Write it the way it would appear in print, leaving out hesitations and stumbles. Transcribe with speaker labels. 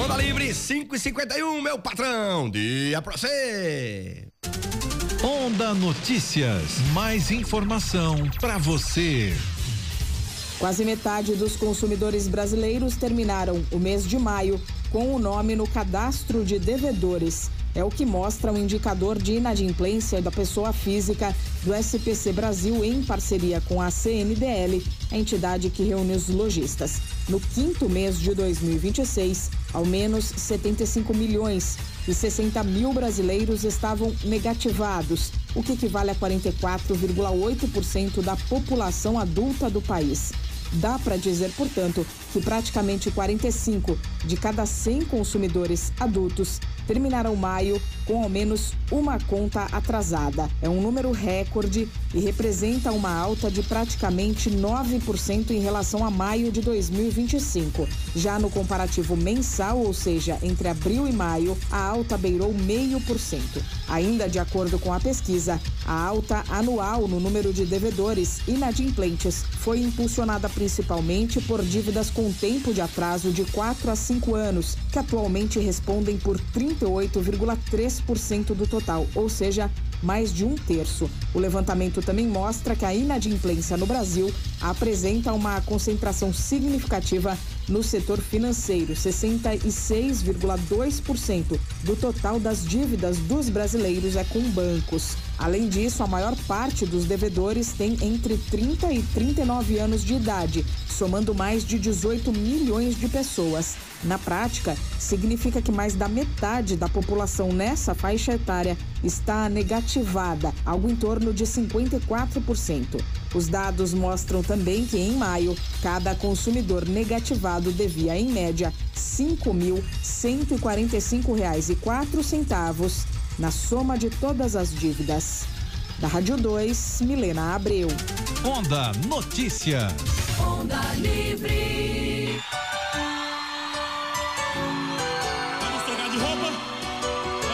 Speaker 1: Onda Livre 5h51, meu patrão. Dia pra você.
Speaker 2: Onda Notícias. Mais informação pra você.
Speaker 3: Quase metade dos consumidores brasileiros terminaram o mês de maio com o nome no cadastro de devedores. É o que mostra o indicador de inadimplência da pessoa física do SPC Brasil em parceria com a CNDL, a entidade que reúne os lojistas. No quinto mês de 2026, ao menos 75 milhões e 60 mil brasileiros estavam negativados, o que equivale a 44,8% da população adulta do país. Dá para dizer, portanto, que praticamente 45 de cada 100 consumidores adultos terminaram maio com ao menos uma conta atrasada. É um número recorde e representa uma alta de praticamente 9% em relação a maio de 2025. Já no comparativo mensal, ou seja, entre abril e maio, a alta beirou 0,5%. Ainda de acordo com a pesquisa, a alta anual no número de devedores inadimplentes foi impulsionada principalmente por dívidas com tempo de atraso de 4 a 5 anos, que atualmente respondem por 38,3% do total, ou seja, mais de um terço. O levantamento também mostra que a inadimplência no Brasil apresenta uma concentração significativa no setor financeiro. 66,2% do total das dívidas dos brasileiros é com bancos. Além disso, a maior parte dos devedores tem entre 30 e 39 anos de idade, somando mais de 18 milhões de pessoas. Na prática, significa que mais da metade da população nessa faixa etária está negativada, algo em torno de 54%. Os dados mostram também que em maio, cada consumidor negativado devia, em média, R$ 5.145,04 na soma de todas as dívidas. Da Rádio 2, Milena Abreu.
Speaker 2: Onda Notícias.
Speaker 4: Onda Livre.